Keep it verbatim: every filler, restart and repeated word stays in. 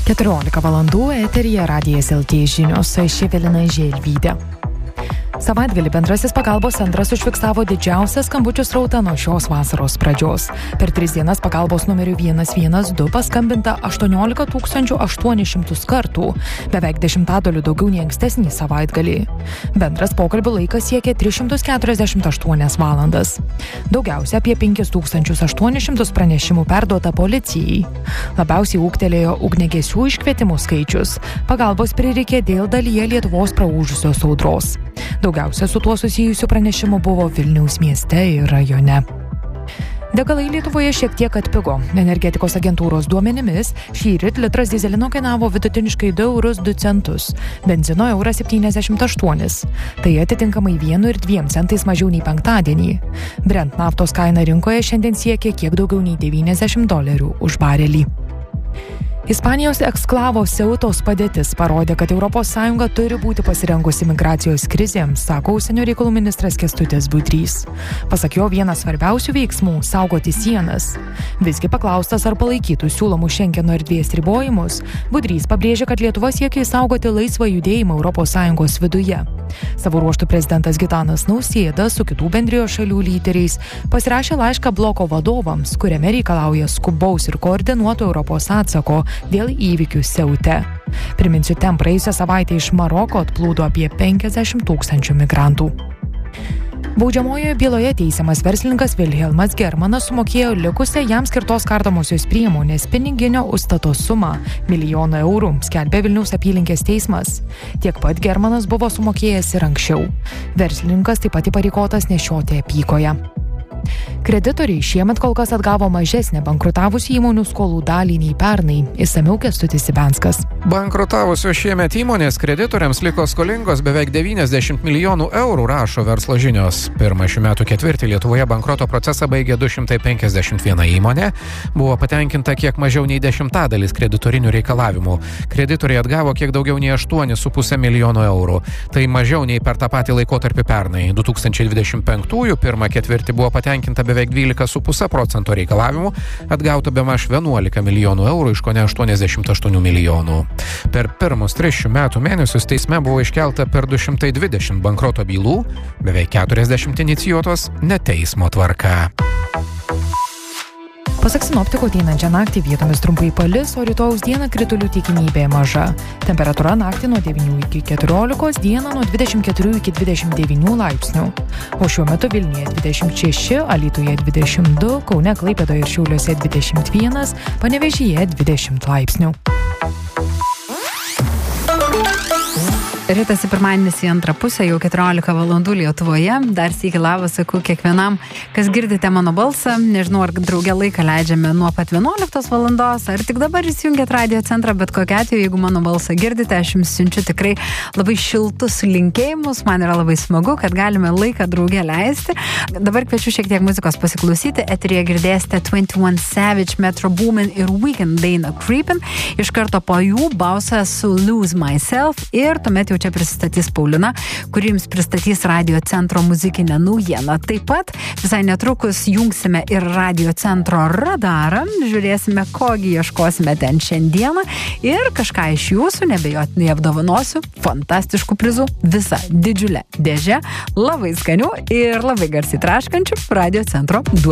keturiolika valandų eteryje Radijas L T žinios, aš Evelina Želvytė. Savaitgalį bendrasis pagalbos centras užfiksavo didžiausią skambučių srautą nuo šios vasaros pradžios. Per tris dienas pagalbos numeriu vienas vienas du paskambinta aštuoniolika tūkstančių aštuonis šimtus kartų, beveik dešimtadaliu daugiau nei ankstesnį savaitgalį. Bendras pokalbių laikas siekė tris šimtus keturiasdešimt aštuonias valandas. Daugiausia apie penkis tūkstančius aštuonis šimtus pranešimų perduota policijai. Labiausiai ūgtelėjo ugniagesių iškvietimų skaičius. Pagalbos prireikė dėl dalyje Lietuvos praūžusios audros. Daugiausia su tuo susijusių pranešimų buvo Vilniaus mieste ir rajone. Degalai Lietuvoje šiek tiek atpigo. Energetikos agentūros duomenimis šįryt litras dyzelino kainavo vidutiniškai du eurus du centus, benzino euras septyniasdešimt aštuonis. Tai atitinkamai vienu ir dviem centais mažiau nei penktadienį. Brent naftos kaina rinkoje šiandien siekia kiek daugiau nei devyniasdešimt dolerių už barelį. Ispanijos eksklavo Ceutos padėtis parodė, kad Europos Sąjunga turi būti pasirengusi migracijos krizėms, sako užsienio reikalų ministras Kęstutis Budrys. Pasak jo, vienas svarbiausių veiksmų – saugoti sienas. Visgi paklaustas, ar palaikytų siūlomų Šengeno erdvės ribojimus, Budrys pabrėžė, kad Lietuva siekia išsaugoti laisvą judėjimą Europos Sąjungos viduje. Savo ruožtu prezidentas Gitanas Nausėda su kitų bendrijos šalių lyderiais pasirašė laišką bloko vadovams, kuriame reikalauja skubaus ir koordinuoto Europos atsako dėl įvykių Ceute. Priminsiu, ten praėjusią savaitę iš Maroko atplūdo apie penkiasdešimt tūkstančių migrantų. Baudžiamojoje byloje teisiamas verslininkas Vilhelmas Germanas sumokėjo likusią jam skirtos kardomosios priemonės piniginio užstato sumą – milijoną eurų, skelbė Vilniaus apylinkės teismas. Tiek pat Germanas buvo sumokėjęs ir anksčiau. Verslininkas taip pat įpareigotas nešioti apykoję. Kreditoriai šiemet kol kas atgavo mažesnę bankrutavusių įmonių skolų dalį nei pernai. Išsamiau Kęstutis Sibenskas. Bankrutavusios šiemet įmonės kreditoriams liko skolingos beveik devyniasdešimt milijonų eurų, rašo Verslo žinios. Pirmą šių metų ketvirtį Lietuvoje bankroto procesą baigė du šimtai penkiasdešimt viena įmonė. Buvo patenkinta kiek mažiau nei dešimtadalis kreditorinių reikalavimų. Kreditoriai atgavo kiek daugiau nei aštuonis su puse milijono eurų. Tai mažiau nei per tą patį laikotarpį pernai. du tūkstančiai dvidešimt penktųjų pirmą ketvirtį buvo patenkinta beveik dvylika su puse procento reikalavimų, atgauta bemaž vienuolika milijonų eurų iš kone aštuoniasdešimt aštuonių milijonų. Per pirmus tris šių metų mėnesius teisme buvo iškelta per du šimtai dvidešimt bankroto bylų, beveik keturiasdešimt inicijuotos ne teismo tvarka. Pasak sinoptikų, ateinančią naktį vietomis trumpai palis, o rytojaus dieną kritulių tikimybė maža. Temperatūra naktį nuo devynių iki keturiolikos, dieną nuo dvidešimt keturių iki dvidešimt devynių laipsnių. O šiuo metu Vilniuje dvidešimt šeši, Alytuje dvidešimt du, Kaune, Klaipėdoje ir Šiauliuose dvidešimt vienas, Panevėžyje dvidešimt laipsnių. Rytas į pirmadienis į antrą pusę, jau keturiolika valandų Lietuvoje. Dar sykį labas sakau kiekvienam, kas girdite mano balsą. Nežinau, ar drauge laiką leidžiame nuo pat vienuoliktos valandos, ar tik dabar įsijungėt radio centrą, bet kokiu atveju, jeigu mano balsą girdite, aš jums siunčiu tikrai labai šiltus linkėjimus. Man yra labai smagu, kad galime laiką drauge leisti. Dabar kviečiu šiek tiek muzikos pasiklausyti. Eteryje girdėsite twenty one Savage, Metro Boomin ir Weekend dainą Creepin'. Iš karto po jų Bausas su Lose Myself ir tuomet jau čia pristatys Paulina, kuri jums pristatys radio centro muzikinę naujieną. Taip pat visai netrukus jungsime ir radio centro radarą, žiūrėsime, kogi ieškosime ten šiandieną ir kažką iš jūsų nebejotinai apdovanosiu fantastiškų prizų, visą didžiulę dėžę, labai skanių ir labai garsiai traškančių radio centro duomenų.